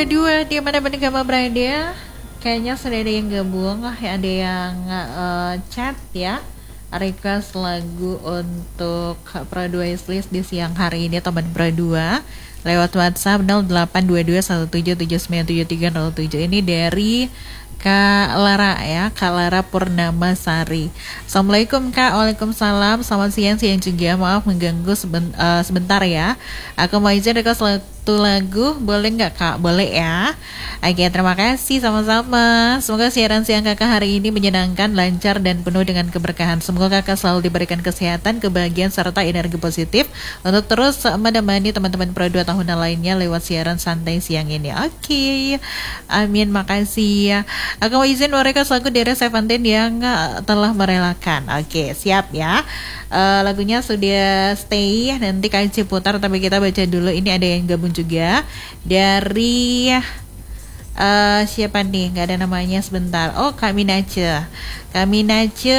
Pro 2 di mana pun kamu berada. Kayaknya sudah ada yang gabung, ada yang chat ya, request lagu untuk Pro 2 wishlist di siang hari ini teman Pro 2 lewat WhatsApp 082217797307. Ini dari Kak Lara ya, Kak Lara Purnamasari. Assalamualaikum Kak. Waalaikumsalam. Selamat siang juga. Maaf mengganggu sebentar ya. Aku mau izin request satu lagu, boleh nggak Kak? Boleh ya. Oke, terima kasih sama-sama. Semoga siaran siang Kakak hari ini menyenangkan, lancar dan penuh dengan keberkahan. Semoga Kakak selalu diberikan kesehatan, kebahagiaan serta energi positif untuk terus menemani teman-teman Pro 2 tahunan lainnya lewat siaran santai siang ini. Oke. Amin, makasih. Aku mau izin mereka lagu dari Seventeen yang telah merelakan. Oke, siap ya. Lagunya sudah stay, nanti kasih putar, tapi kita baca dulu. Ini ada yang gabung juga dari siapa nih? Nggak ada namanya, sebentar. Oh, Kak Minace. Kak Minace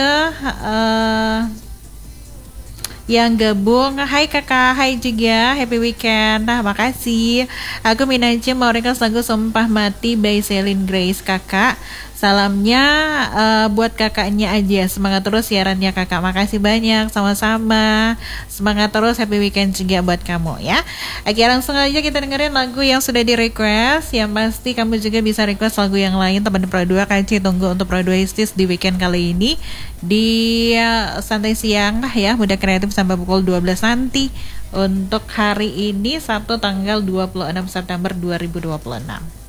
yang gabung. Hai kakak, hai juga, happy weekend. Nah, makasih. Aku Minace mau request lagu Sumpah Mati by Celine Grace. Kakak, salamnya buat kakaknya aja. Semangat terus siarannya kakak. Makasih banyak, sama-sama. Semangat terus, happy weekend juga buat kamu ya. Oke, langsung aja kita dengerin lagu yang sudah di request. Yang pasti kamu juga bisa request lagu yang lain teman Pro 2. Kaci tunggu untuk Pro 2 Istis di weekend kali ini di santai siang ya, mudah kreatif sampai pukul 12 nanti untuk hari ini Sabtu tanggal 26 September 2026.